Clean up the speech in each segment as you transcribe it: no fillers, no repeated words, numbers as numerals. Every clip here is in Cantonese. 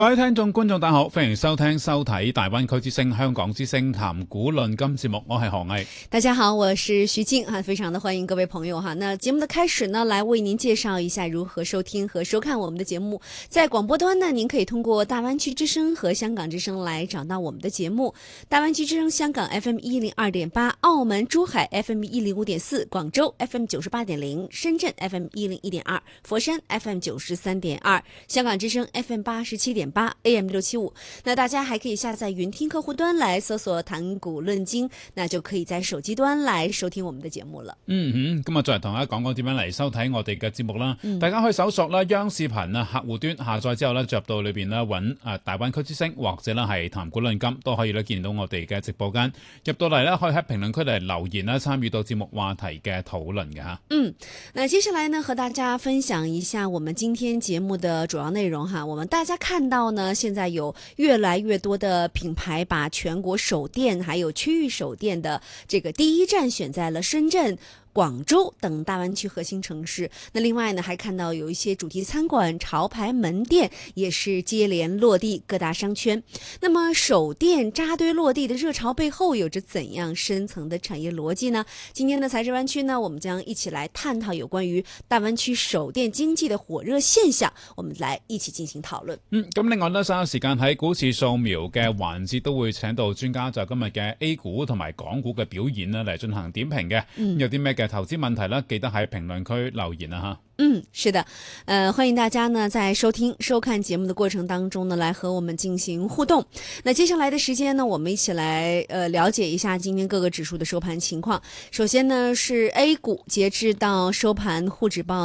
各位聽眾觀眾大家好，歡迎收聽收睇大灣區之聲香港之聲談古論今節目，我係何毅。 大家好，我是徐靜哈，非常的歡迎各位朋友哈。那節目的開始呢，來為您介紹一下如何收聽和收看我們的節目。在廣播端呢，您可以通過大灣區之聲和香港之聲來找到我們的節目。大灣區之聲香港 FM 102.8，澳門珠海 FM 105.4，廣州 FM 98.0，深圳 FM 101.2，佛山 FM 93.2，香港之聲 FM 87.8。AM 675，那大家還可以下載雲聽客戶端來搜索談古論今，那就可以在手機端來收聽我們的節目了。 今日再嚟同大家講講點樣嚟收睇我哋嘅節目啦。大家可以搜索啦央視頻啊客戶端下載之後咧，進入到裏邊咧揾大灣區之聲或者咧係談古論今都可以咧見到我哋嘅直播間。入到嚟咧可以喺評論區嚟留言啦，參與到節目話題嘅討論嘅吓。 那接下來呢和大家分享一下我們今天節目的主要內容哈。我們大家看到呢，現在有越來越多的品牌把全國首店還有區域首店的這個第一站選在了深圳、廣州等大灣區核心城市。那另外呢，還看到有一些主題餐館、潮牌門店也是接連落地各大商圈。那麼首店扎堆落地的熱潮背後有着怎樣深層的產業邏輯呢？今天的財智灣區呢，我們將一起來探討有關於大灣區首店經濟的火熱現象，我們來一起進行討論。 咁另外呢，稍後時間喺股市掃描嘅環節都會請到專家就今日嘅 A 股同埋港股嘅表現呢嚟進行點評嘅。有啲咩嘅投資問題呢？記得喺評論區留言啊吓。 是的，歡迎大家呢在收聽收看節目的過程當中呢，來和我們進行互動。那接下來的時間呢，我們一起來了解一下今天各個指數的收盤情況。首先呢是 A 股，截至到收盤，滬指報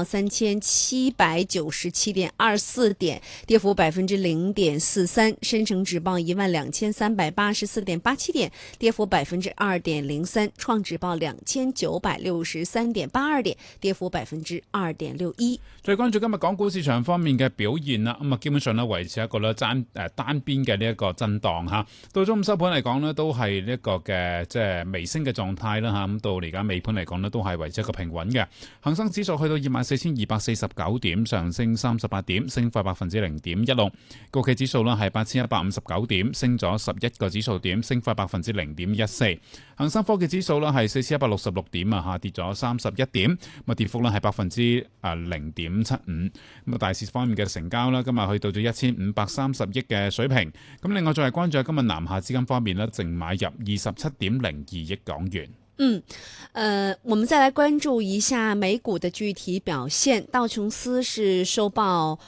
3797.24點，跌幅0.43%；深成指報12384.87點，跌幅2.03%；創指報2963.82點，跌幅2.61%。 最關注今日港股市場方面嘅表現啦，咁基本上咧維持一個咧單邊嘅呢一個震盪吓，到中午收盤嚟講咧都係呢一個嘅即係微升嘅狀態啦吓，咁到而家尾盤嚟講咧都係維持一個平穩嘅。恒生指數去到24,249點，上升38點，升幅0.16%。國企指數咧係8,159點，升咗11個指數點，升幅0.14%。恒生科技指數咧係4,166點啊，下跌咗31點，咁跌幅咧係0.75%。咁大市方面嘅成交啦，今日去到咗1530億嘅水平。咁另外再係關注今日南下資金方面咧，淨買入27.02億港元。 我們再來關注一下美股的具體表現。道瓊斯是收報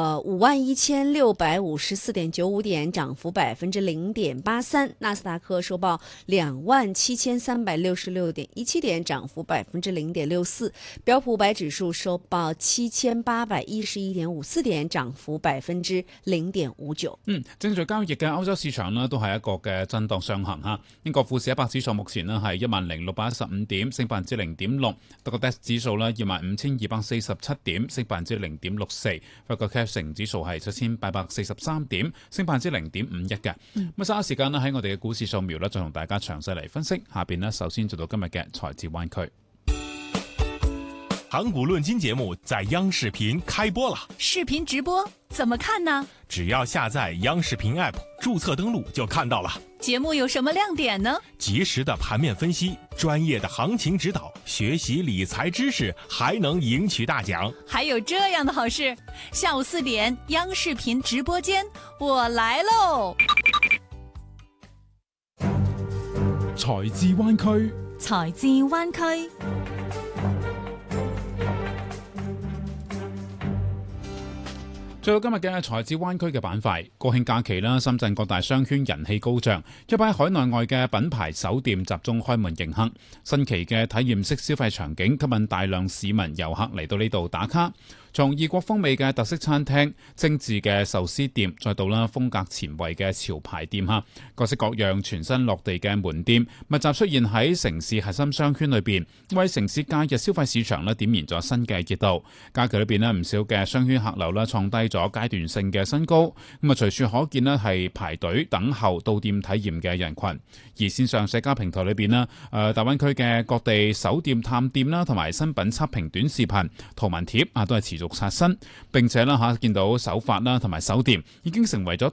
51,654.95點，漲幅0.83%；納斯達克收報27,366.17點，漲幅0.64%；標普500指數收報7,811.54點，漲幅0.59%。 正在交易嘅歐洲市場呢，都係一個嘅震盪上行吓。英國富時100指數目前呢係10,615點，升0.6%；德國 DAX 指數呢25,247點，升0.64%；法國 CAC 成指數係7,843點，升0.51%嘅。咁稍後時間呢，喺我哋嘅股市掃描呢，再同大家詳細嚟分析。下邊呢，首先做到今日嘅財智灣區。 談古論今節目在央視頻開播了， 視頻直播怎麼看呢？ 只要下載央視頻 App， 註冊登錄就看到了。 節目有什麼亮點呢？ 及時的盤面分析，專業的行情指導，學習理財知識，還能贏取大獎。 還有這樣的好事，下午4點央視頻直播間，我來嘍！ 財智灣區， 財智灣區。 最後今日嘅財智灣區嘅板塊，國慶假期啦，深圳各大商圈人氣高漲，一批海內外嘅品牌首店集中開門迎客，新奇嘅體驗式消費場景吸引大量市民遊客嚟到呢度打卡。從異國風味嘅特色餐廳、精緻嘅壽司店，再到啦風格前衛嘅潮牌店嚇，各式各樣全新落地嘅門店密集出現喺城市核心商圈裏邊，為城市假日消費市場咧點燃咗新嘅熱度。假期裏邊咧唔少嘅商圈客流咧創低咗階段性嘅新高，咁啊隨處可見咧係排隊等候到店體驗嘅人群。而線上社交平台裏邊咧，大灣區嘅各地首店探店啦，同埋新品測評短視頻、圖文貼啊，都係持續續刷新，並且啦見到手法啦同埋手店已經成為咗